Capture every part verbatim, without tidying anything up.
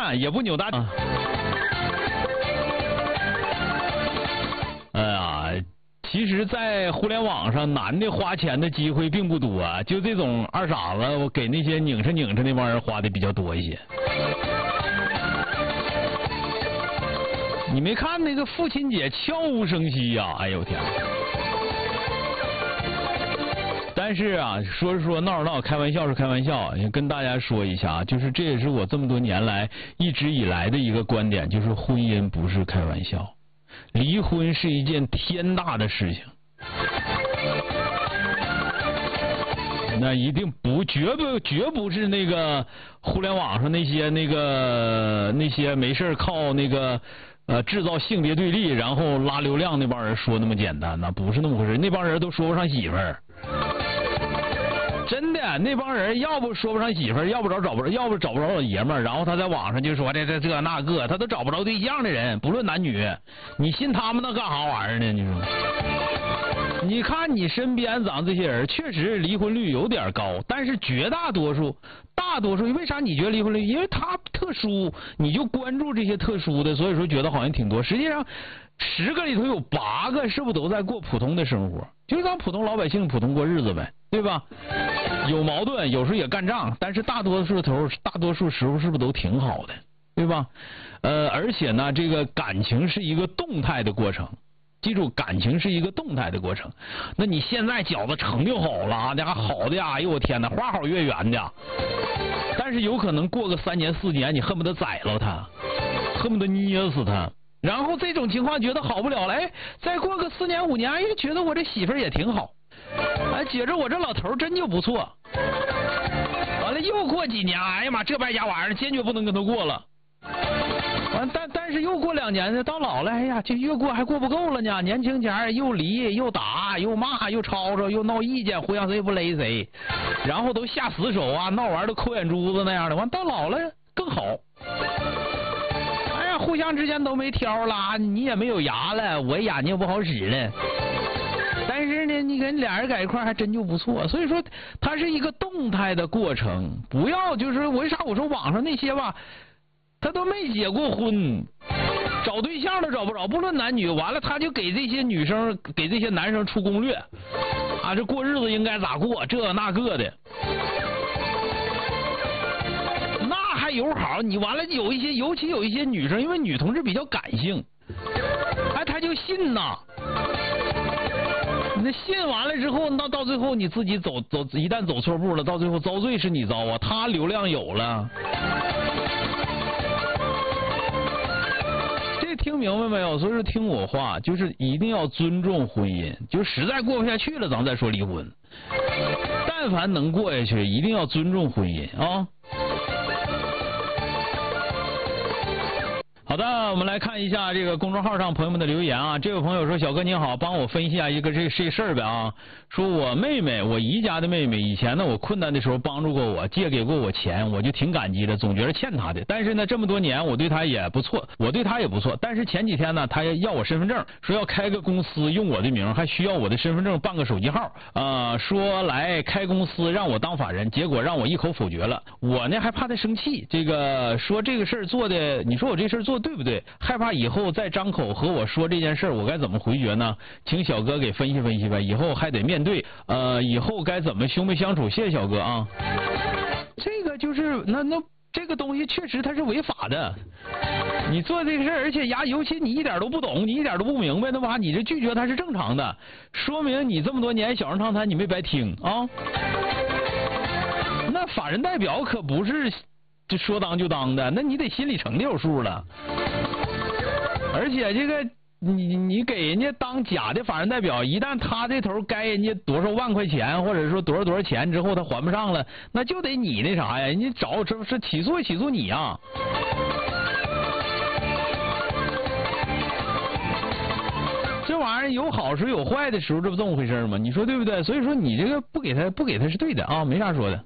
蛋，也不扭蛋。啊、哎呀，其实，在互联网上，男的花钱的机会并不多、啊，就这种二傻子，我给那些拧着拧着那帮人花的比较多一些。你没看那个父亲节悄无声息呀、啊？哎呦天！但是啊，说是说闹是闹，开玩笑是开玩笑，也跟大家说一下，就是这也是我这么多年来一直以来的一个观点，就是婚姻不是开玩笑，离婚是一件天大的事情。那一定不绝不绝不是那个互联网上那些那个那些没事靠那个呃制造性别对立然后拉流量那帮人说那么简单呐，不是那么回事，那帮人都说不上媳妇儿。真的，那帮人要不说不上媳妇儿，要不找找不着，要不找不着老爷们儿，然后他在网上就说这这这那个，他都找不着对象的人，不论男女，你信他们那干啥玩意儿呢？你说？你看你身边咱这些人，确实离婚率有点高，但是绝大多数，大多数为啥你觉得离婚率？因为他特殊，你就关注这些特殊的，所以说觉得好像挺多。实际上，十个里头有八个是不是都在过普通的生活？就是咱普通老百姓普通过日子呗，对吧？有矛盾，有时候也干仗，但是大多数头，大多数时候是不是都挺好的，对吧？呃，而且呢，这个感情是一个动态的过程。记住，感情是一个动态的过程。那你现在觉得成就好了，那好的呀，哎呦我天哪，花好月圆的。但是有可能过个三年四年，你恨不得宰了他，恨不得捏死他。然后这种情况觉得好不了了，哎，再过个四年五年，哎，觉得我这媳妇儿也挺好，哎，觉着我这老头真就不错。完了又过几年，哎呀妈，这败家玩意儿坚决不能跟他过了。完，但但是又过两年呢，到老了，哎呀，这越过还过不够了呢。年轻前又离又打又骂又吵吵又闹意见，互相谁也不勒谁，然后都下死手啊，闹玩都抠眼珠子那样的。完，到老了更好。哎呀，互相之间都没挑了，你也没有牙了，我眼睛不好使了。但是呢，你跟俩人在一块还真就不错，所以说它是一个动态的过程。不要就是为啥我说网上那些吧。他都没结过婚，找对象都找不着，不论男女。完了，他就给这些女生、给这些男生出攻略，啊，这过日子应该咋过，这那个的，那还有好。你完了，有一些，尤其有一些女生，因为女同志比较感性，哎，他就信呐。那信完了之后，那到最后你自己走走，一旦走错步了，到最后遭罪是你遭啊，他流量有了。听明白没有？所以说听我话，就是一定要尊重婚姻，就实在过不下去了，咱再说离婚。但凡能过下去，一定要尊重婚姻啊。好的，我们来看一下这个公众号上朋友们的留言啊。这位朋友说：“小哥你好，帮我分析一下一个这这事儿呗啊。说我妹妹，我姨家的妹妹，以前呢我困难的时候帮助过我，借给过我钱，我就挺感激的，总觉得欠她的。但是呢，这么多年我对她也不错，我对她也不错。但是前几天呢，她要我身份证，说要开个公司用我的名，还需要我的身份证办个手机号啊、呃，说来开公司让我当法人，结果让我一口否决了。我呢还怕她生气，这个说这个事儿做的，你说我这事儿做。”对不对？害怕以后再张口和我说这件事，我该怎么回绝呢？请小哥给分析分析呗。以后还得面对，呃，以后该怎么兄妹相处？谢谢小哥啊。这个就是那那这个东西确实它是违法的。你做这个事，而且呀，尤其你一点都不懂，你一点都不明白的话，你这拒绝他是正常的，说明你这么多年小声长谈你没白听啊。那法人代表可不是。这说当就当的，那你得心里成得有数了。而且这个你你给人家当假的法人代表，一旦他这头该人家多少万块钱，或者说多少多少钱之后他还不上了，那就得你那啥呀？你找这是起诉起诉你呀。这玩意儿有好时候有坏的时候，这不这么回事吗？你说对不对？所以说你这个不给他不给他是对的啊，没啥说的。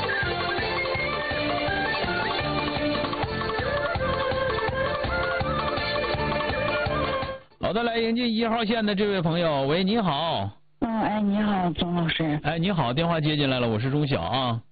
好的，来迎接一号线的这位朋友，喂，你好。 嗯，哎，你好，钟老师。 哎，你好，电话接进来了，我是钟晓啊。